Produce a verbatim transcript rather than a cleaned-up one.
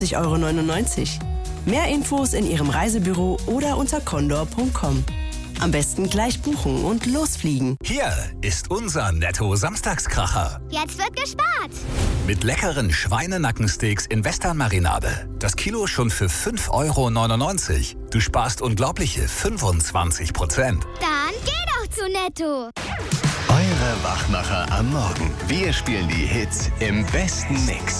Euro neunundneunzig. Mehr Infos in Ihrem Reisebüro oder unter condor punkt com. Am besten gleich buchen und losfliegen. Hier ist unser Netto-Samstagskracher. Jetzt wird gespart. Mit leckeren Schweinenackensteaks in Western-Marinade. Das Kilo schon für fünf Euro neunundneunzig. Du sparst unglaubliche fünfundzwanzig Prozent. Dann geh doch zu Netto. Eure Wachmacher am Morgen. Wir spielen die Hits im besten Mix.